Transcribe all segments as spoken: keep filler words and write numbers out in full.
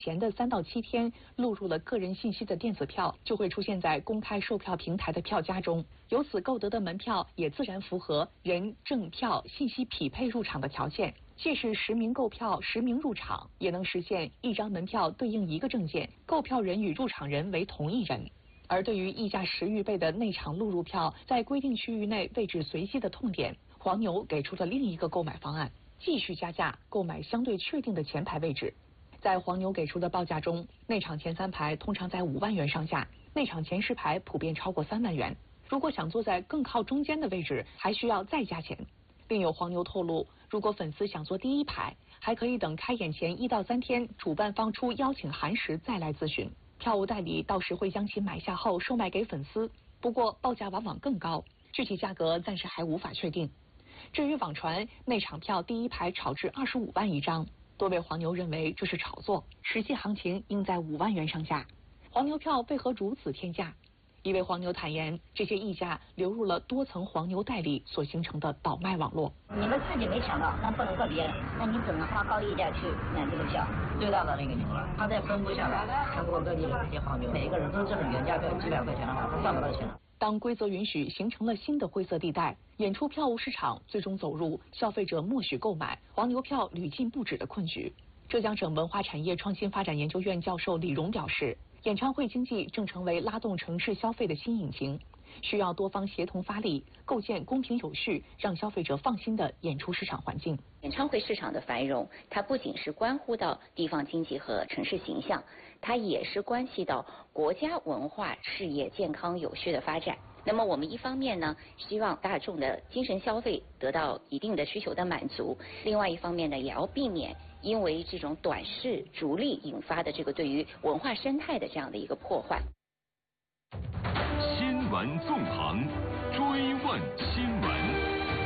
前的三到七天录入了个人信息的电子票就会出现在公开售票平台的票夹中，由此购得的门票也自然符合人证票信息匹配入场的条件。既是实名购票、实名入场，也能实现一张门票对应一个证件，购票人与入场人为同一人。而对于溢价十余倍的内场录入票，在规定区域内位置随机的痛点，黄牛给出了另一个购买方案，继续加价购买相对确定的前排位置。在黄牛给出的报价中，内场前三排通常在五万元上下，内场前十排普遍超过三万元。如果想坐在更靠中间的位置，还需要再加钱。另有黄牛透露，如果粉丝想坐第一排，还可以等开演前一到三天，主办方出邀请函时再来咨询，票务代理到时会将其买下后售卖给粉丝，不过报价往往更高，具体价格暂时还无法确定。至于网传内场票第一排炒至二十五万一张，多位黄牛认为这是炒作，实际行情应在五万元上下。黄牛票为何如此天价？一位黄牛坦言，这些溢价流入了多层黄牛代理所形成的倒卖网络。 你们自己没抢到，那不能怪别人，那你只能花高溢价去买这个票。最大的那个牛了，他再分布下来，全国各地的这些黄牛，每一个人都挣原价个几百块钱的话，他赚不到钱了。 当规则允许，形成了新的灰色地带，演出票务市场最终走入消费者默许购买、黄牛票屡禁不止的困局。浙江省文化产业创新发展研究院教授李荣表示，演唱会经济正成为拉动城市消费的新引擎，需要多方协同发力，构建公平有序、让消费者放心的演出市场环境。 演唱会市场的繁荣，它不仅是关乎到地方经济和城市形象，它也是关系到国家文化事业健康有序的发展。那么我们一方面呢，希望大众的精神消费得到一定的需求的满足；另外一方面呢，也要避免因为这种短视逐利引发的这个对于文化生态的这样的一个破坏。 新闻纵横，追问新闻。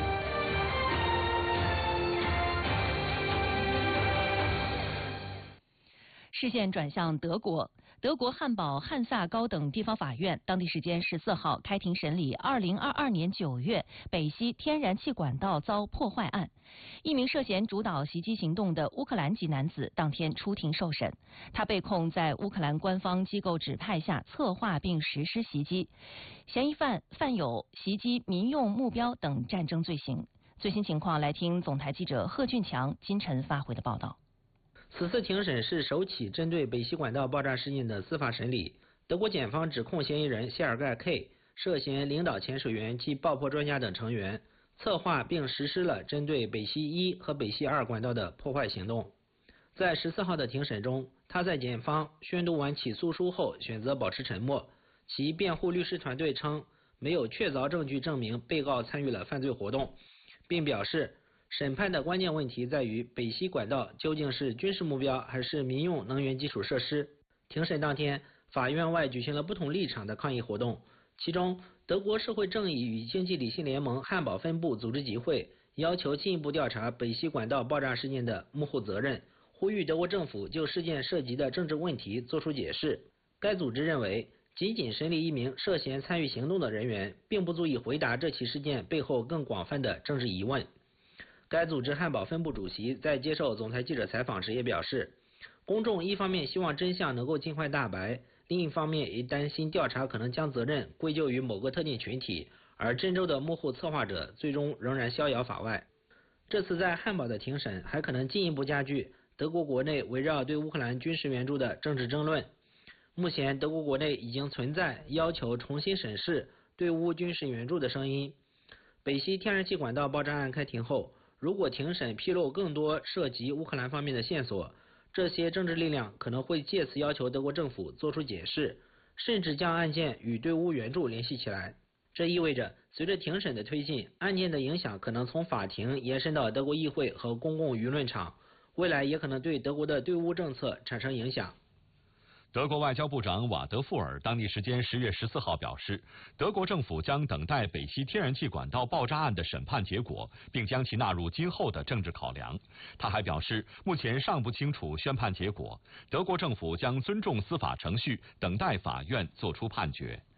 视线转向德国，德国汉堡汉萨高等地方法院当地时间十四号开庭审理二零二二年九月北溪天然气管道遭破坏案。一名涉嫌主导袭击行动的乌克兰籍男子当天出庭受审，他被控在乌克兰官方机构指派下策划并实施袭击，嫌疑犯犯有袭击民用目标等战争罪行。最新情况来听总台记者贺俊强、金晨发回的报道。 此次庭审是首起针对北溪管道爆炸事件的司法审理。德国检方指控嫌疑人谢尔盖 K 涉嫌领导潜水员及爆破专家等成员，策划并实施了针对北溪一和北溪二管道的破坏行动。在十四号的庭审中，他在检方宣读完起诉书后选择保持沉默。其辩护律师团队称，没有确凿证据证明被告参与了犯罪活动，并表示审判的关键问题在于北溪管道究竟是军事目标还是民用能源基础设施。庭审当天，法院外举行了不同立场的抗议活动，其中德国社会正义与经济理性联盟汉堡分部组织集会，要求进一步调查北溪管道爆炸事件的幕后责任，呼吁德国政府就事件涉及的政治问题作出解释。该组织认为，仅仅审理一名涉嫌参与行动的人员，并不足以回答这起事件背后更广泛的政治疑问。该组织汉堡分部主席在接受总台记者采访时也表示，公众一方面希望真相能够尽快大白，另一方面也担心调查可能将责任归咎于某个特定群体，而郑州的幕后策划者最终仍然逍遥法外。这次在汉堡的庭审还可能进一步加剧德国国内围绕对乌克兰军事援助的政治争论。目前德国国内已经存在要求重新审视对乌军事援助的声音。北溪天然气管道爆炸案开庭后，如果庭审披露更多涉及乌克兰方面的线索，这些政治力量可能会借此要求德国政府做出解释，甚至将案件与对乌援助联系起来。这意味着随着庭审的推进，案件的影响可能从法庭延伸到德国议会和公共舆论场，未来也可能对德国的对乌政策产生影响。 德国外交部长瓦德富尔当地时间十月十四号表示，德国政府将等待北溪天然气管道爆炸案的审判结果，并将其纳入今后的政治考量。他还表示，目前尚不清楚宣判结果，德国政府将尊重司法程序，等待法院作出判决。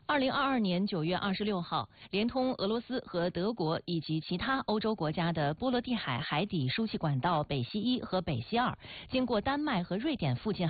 二零二二年九月二十六号，连通俄罗斯和德国以及其他欧洲国家的波罗的海海底输气管道北溪一和北溪二，经过丹麦和瑞典附近